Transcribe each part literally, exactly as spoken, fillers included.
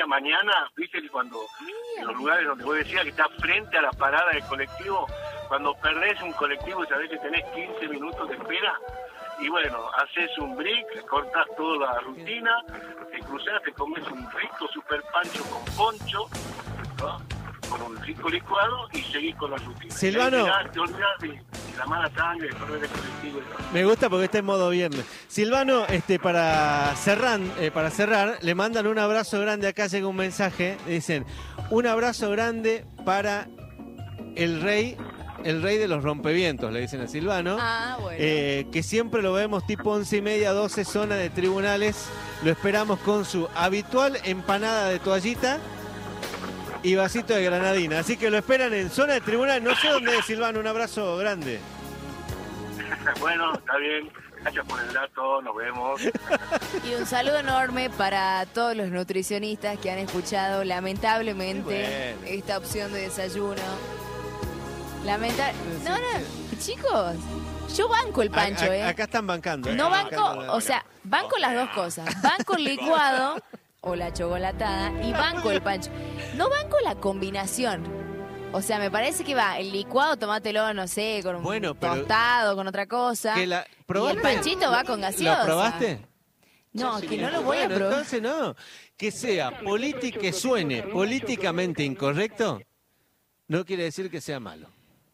mañana, viste que cuando en los lugares donde vos decías que estás frente a la parada del colectivo, cuando perdés un colectivo y sabés que tenés quince minutos de espera, y bueno, haces un break, cortás toda la rutina, te cruzás, te comes un rico super pancho con poncho, ¿no? Con un rico licuado y seguís con la rutina. Silvano, Llegás, te olvidás de, de la mala sangre, de perder el colectivo. Me gusta porque está en modo viernes. Silvano, este, para cerrar, eh, para cerrar, le mandan un abrazo grande. Acá llega un mensaje, dicen, un abrazo grande para el rey, el rey de los rompevientos, le dicen a Silvano. Ah, bueno. Eh, que siempre lo vemos tipo once y media, doce, zona de tribunales. Lo esperamos con su habitual empanada de toallita y vasito de granadina. Así que lo esperan en zona de tribunales. No sé dónde es, Silvano. Un abrazo grande. Bueno, está bien. Gracias por el dato. Nos vemos. Y un saludo enorme para todos los nutricionistas que han escuchado lamentablemente bueno. esta opción de desayuno. Lamentable. No, no, chicos, yo banco el pancho, A- a- ¿eh? Acá están bancando. No eh, banco, bancando la- o sea, banco las dos cosas. Banco el licuado o la chocolatada y banco el pancho. No banco la combinación. O sea, me parece que va el licuado, tomátelo, no sé, con un Bueno, pero- tostado, con otra cosa. Que la- y ¿probaste? el panchito va con gaseosa. ¿Lo probaste? No, que no lo voy a Bueno, probar. entonces no. Que sea político, que suene políticamente incorrecto, no quiere decir que sea malo.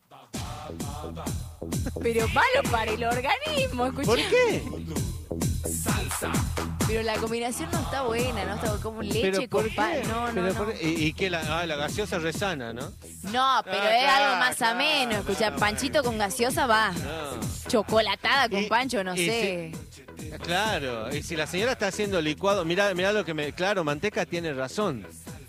Pero malo para el organismo, escuchá. ¿Por qué? Pero la combinación no está buena, no está como leche ¿Pero por con qué? pan. No, no, Pero no. por- y, y que la, ah, la gaseosa resana, ¿no? No, pero Ah, es claro, algo más claro, ameno. Escucha, claro. panchito con gaseosa va. No. Chocolatada con Y- pancho, no y sé. si- claro, y si la señora está haciendo licuado, mirá, mirá lo que me... Claro, Manteca tiene razón.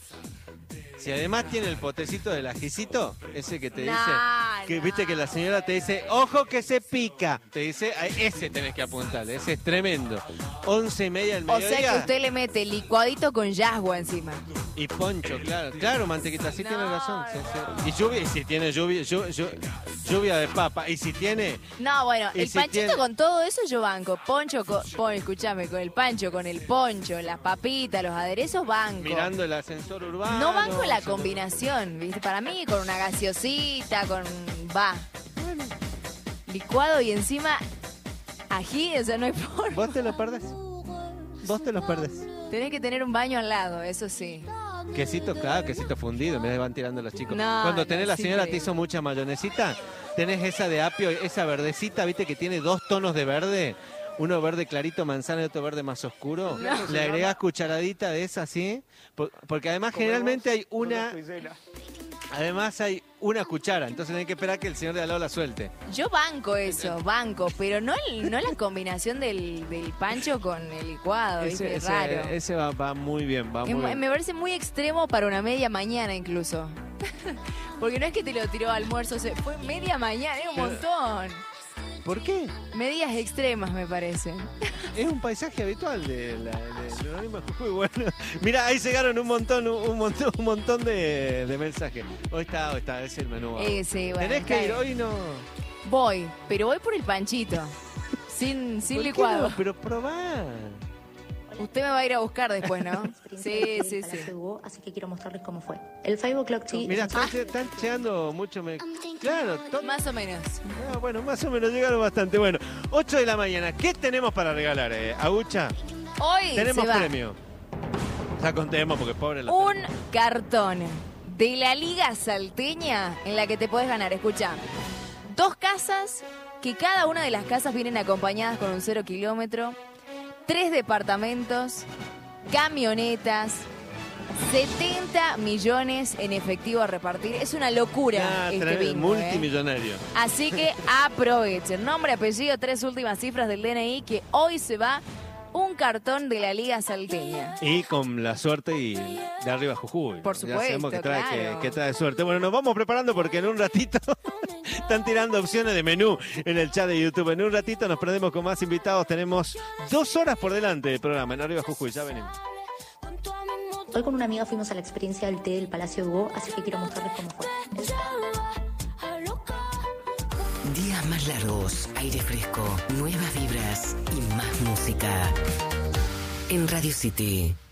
Si además tiene el potecito del ajicito, ese que te No, dice... Que no. viste que la señora te dice, ojo que se pica. Te dice, a ese tenés que apuntarle, ese es tremendo. Once y media del O mediodía. sea que usted le mete licuadito con yasgua encima. Y poncho, claro. Claro, Mantequita, sí No, tiene razón. sí, no. sí. Y lluvia, y si tiene lluvia, llu- llu- lluvia de papa. Y si tiene... No, bueno, Y el si panchito tiene- con todo eso yo banco. Poncho, con, pon, escuchame, con el pancho, con el poncho, las papitas, los aderezos, banco. Mirando el ascensor urbano. No banco la yo- combinación, ¿viste? Para mí, con una gaseosita, con... va. Licuado y encima ají, o sea, no hay forma. Vos te lo perdés. Vos te lo perdés. Tenés que tener un baño al lado, eso sí. Quesito, claro, quesito fundido. Me van tirando los chicos. No, Cuando no, tenés la sí, señora sí. te hizo mucha mayonesita, tenés esa de apio, esa verdecita, viste que tiene dos tonos de verde. Uno verde clarito manzana y otro verde más oscuro. No. Le agregás cucharadita de esa, ¿sí? Por- Porque además generalmente hay una... Además hay una cuchara, entonces tenés que esperar que el señor de al lado la suelte. Yo banco eso, banco, pero no, el- no la combinación del, del pancho con el licuado, ¿viste? Ese, Es ese, raro. ese va, va muy bien, va Es muy mu- bien. me parece muy extremo para una media mañana incluso. Porque no es que te lo tiró almuerzo, se fue media mañana, es un montón. ¿Por qué? Medidas extremas me parecen. Es un paisaje habitual de la, de, de Anónima Jujuy. Bueno, mira, ahí llegaron un montón, un montón, un montón de, de mensajes. Hoy está, hoy está, es el menú. Eh, sí, bueno, Tenés que está ir, bien. hoy no. Voy, pero voy por el panchito. Sin, sin ¿Por qué licuado. no? Pero probá. Usted me va a ir a buscar después, ¿no? Sí, sí, sí. Así que quiero mostrarles cómo fue. El five o'clock tea. Mira, están, están llegando mucho. Me... Claro, to- Más o menos. ah, bueno, más o menos llegaron bastante. Bueno, ocho de la mañana. ¿Qué tenemos para regalar, eh? Agucha? Hoy Tenemos se va premio. Ya contemos porque pobre la un cartón de la Liga Salteña en la que te puedes ganar. Escucha, dos casas, que cada una de las casas vienen acompañadas con un cero kilómetro, tres departamentos, camionetas, setenta millones en efectivo a repartir. Es una locura Ah, este tremendo, bingo, ¿eh? multimillonario. Así que aprovechen. Nombre, apellido, tres últimas cifras del D N I, que hoy se va un cartón de la Liga Salteña. Y con la suerte y de arriba Jujuy. Por Ya supuesto, sabemos que trae, claro. que, que trae suerte. Bueno, nos vamos preparando porque en un ratito están tirando opciones de menú en el chat de YouTube. En un ratito nos prendemos con más invitados. Tenemos dos horas por delante del programa en Arriba Jujuy. Ya venimos. Hoy con una amiga fuimos a la experiencia del té del Palacio de Hugo, así que quiero mostrarles cómo fue. Días más largos, aire fresco, nuevas vibras y más música. En Radio City.